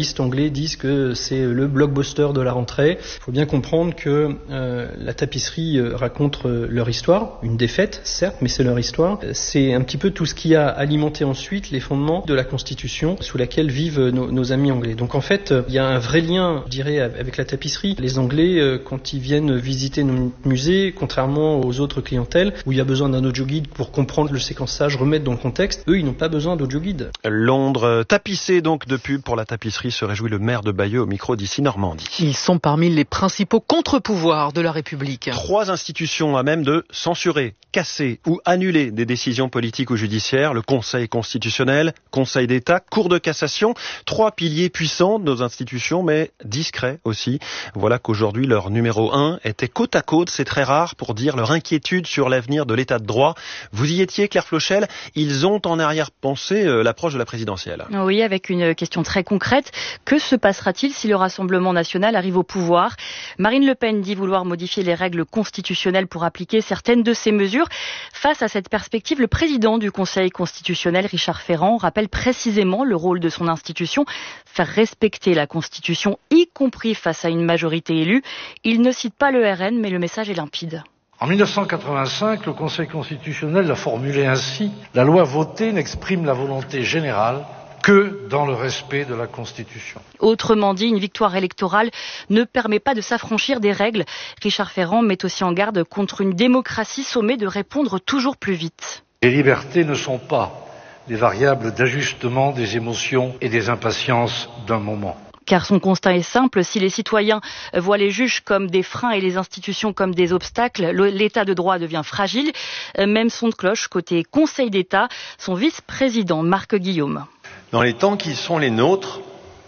journalistes anglais disent que c'est le blockbuster de la rentrée. Il faut bien comprendre que la tapisserie raconte leur histoire, une défaite certes, mais c'est leur histoire. C'est un petit peu tout ce qui a alimenté ensuite les fondements de la Constitution sous laquelle vivent nos amis anglais. Donc en fait, il y a un vrai lien, je dirais, avec la tapisserie. Les Anglais, quand ils viennent visiter nos musées, contrairement aux autres clientèles, où il y a besoin d'un audioguide pour comprendre le séquençage, remettre dans le contexte, eux, ils n'ont pas besoin d'audioguide. Londres, tapissé donc de pub pour la tapisserie, se réjouit le maire de Bayeux au micro d'ici Normandie. Ils sont parmi les principaux contre-pouvoirs de la République. 3 institutions à même de censurer, casser ou annuler des décisions politiques ou judiciaires, le Conseil constitutionnel, Conseil d'État, Cour de cassation, 3 piliers puissants de nos institutions, mais discrets aussi. Voilà qu'aujourd'hui, leur numéro 1 était côte à côte, c'est très rare, pour dire leur inquiétude sur l'avenir de l'état de droit. Vous y étiez, Claire Flochel, ils ont en arrière-pensée l'approche de la présidentielle. Oui, avec une question très concrète. Que se passera-t-il si le Rassemblement national arrive au pouvoir ? Marine Le Pen dit vouloir modifier les règles constitutionnelles pour appliquer certaines de ces mesures. Face à cette perspective, le président du Conseil constitutionnel, Richard Ferrand, rappelle précisément le rôle de son institution, faire respecter la Constitution, y compris face à une majorité élue. Il ne cite pas le RN, mais le message est limpide. En 1985, le Conseil constitutionnel l'a formulé ainsi: la loi votée n'exprime la volonté générale que dans le respect de la Constitution. Autrement dit, une victoire électorale ne permet pas de s'affranchir des règles. Richard Ferrand met aussi en garde contre une démocratie sommée de répondre toujours plus vite. Les libertés ne sont pas des variables d'ajustement des émotions et des impatiences d'un moment. Car son constat est simple, si les citoyens voient les juges comme des freins et les institutions comme des obstacles, l'état de droit devient fragile. Même son de cloche côté Conseil d'État, son vice-président Marc Guillaume. Dans les temps qui sont les nôtres,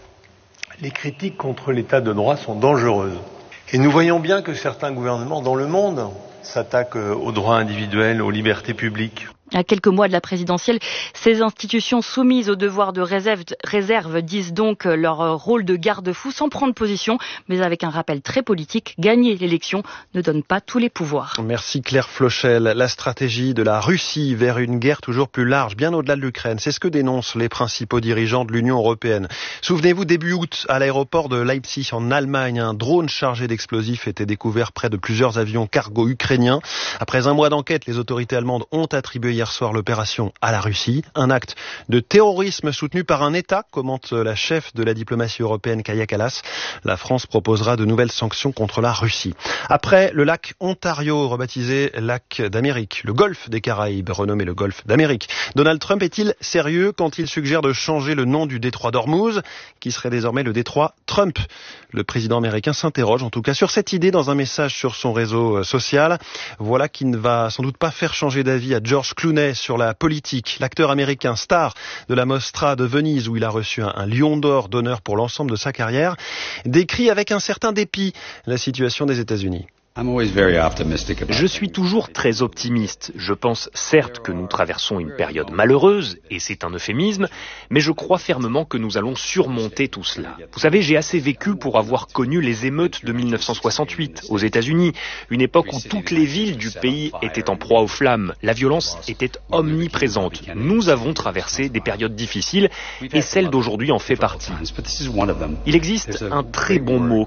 les critiques contre l'état de droit sont dangereuses. Et nous voyons bien que certains gouvernements dans le monde s'attaquent aux droits individuels, aux libertés publiques. À quelques mois de la présidentielle, ces institutions soumises au devoir de réserve disent donc leur rôle de garde-fou sans prendre position, mais avec un rappel très politique, gagner l'élection ne donne pas tous les pouvoirs. Merci Claire Flochel. La stratégie de la Russie vers une guerre toujours plus large, bien au-delà de l'Ukraine, c'est ce que dénoncent les principaux dirigeants de l'Union européenne. Souvenez-vous, début août, à l'aéroport de Leipzig en Allemagne, un drone chargé d'explosifs était découvert près de plusieurs avions cargo ukrainiens. Après un mois d'enquête, les autorités allemandes ont attribué hier soir l'opération à la Russie. Un acte de terrorisme soutenu par un État, commente la chef de la diplomatie européenne Kaja Kallas. La France proposera de nouvelles sanctions contre la Russie. Après le lac Ontario, rebaptisé lac d'Amérique, le golfe des Caraïbes, renommé le golfe d'Amérique, Donald Trump est-il sérieux quand il suggère de changer le nom du détroit d'Ormuz, qui serait désormais le détroit Trump? Le président américain s'interroge en tout cas sur cette idée dans un message sur son réseau social. Voilà qui ne va sans doute pas faire changer d'avis à George Clooney sur la politique. L'acteur américain star de la Mostra de Venise, où il a reçu un lion d'or d'honneur pour l'ensemble de sa carrière, décrit avec un certain dépit la situation des États-Unis. Je suis toujours très optimiste. Je pense certes que nous traversons une période malheureuse, et c'est un euphémisme, mais je crois fermement que nous allons surmonter tout cela. Vous savez, j'ai assez vécu pour avoir connu les émeutes de 1968 aux États-Unis, une époque où toutes les villes du pays étaient en proie aux flammes. La violence était omniprésente. Nous avons traversé des périodes difficiles, et celle d'aujourd'hui en fait partie. Il existe un très bon mot,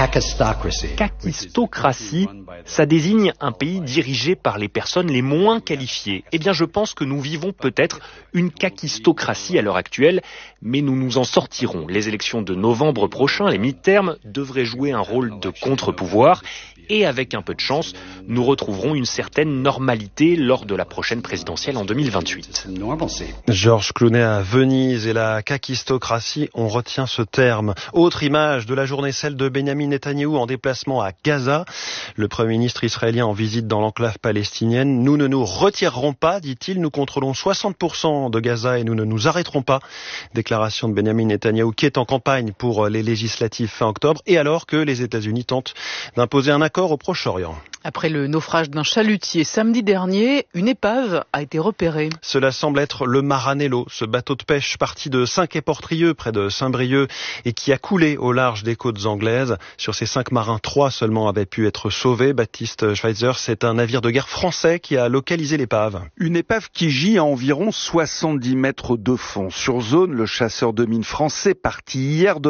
kakistocratie. Ça désigne un pays dirigé par les personnes les moins qualifiées. Eh bien, je pense que nous vivons peut-être une kakistocratie à l'heure actuelle, mais nous nous en sortirons. Les élections de novembre prochain, les midterms, devraient jouer un rôle de contre-pouvoir. Et avec un peu de chance, nous retrouverons une certaine normalité lors de la prochaine présidentielle en 2028. George Clooney à Venise et la kakistocratie, on retient ce terme. Autre image de la journée, celle de Benyamin Netanyahou en déplacement à Gaza. Le Premier ministre israélien en visite dans l'enclave palestinienne. Nous ne nous retirerons pas, dit-il. Nous contrôlons 60% de Gaza et nous ne nous arrêterons pas. Déclaration de Benyamin Netanyahou qui est en campagne pour les législatives fin octobre et alors que les États-Unis tentent d'imposer un accord au Proche-Orient. Après le naufrage d'un chalutier samedi dernier, une épave a été repérée. Cela semble être le Maranello, ce bateau de pêche parti de Saint-Quay-Portrieux, près de Saint-Brieuc, et qui a coulé au large des côtes anglaises. Sur ces 5 marins, 3 seulement avaient pu être sauvés. Baptiste Schweitzer, c'est un navire de guerre français qui a localisé l'épave. Une épave qui gît à environ 70 mètres de fond. Sur zone, le chasseur de mines français parti hier de